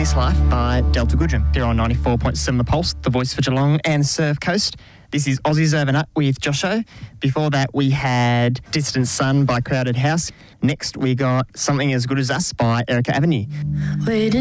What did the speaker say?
This Life by Delta Goodrem here on 94.7 The Pulse, the voice for Geelong and Surf Coast. This is Aussies Over Nut with Josho. Before that, we had Distant Sun by Crowded House. Next, we got Something As Good As Us by Erica Avenue. Waiting